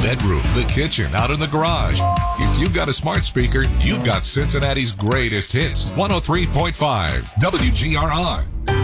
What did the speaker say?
bedroom, the kitchen, out in the garage. If you've got a smart speaker, you've got Cincinnati's greatest hits. 103.5 WGRR.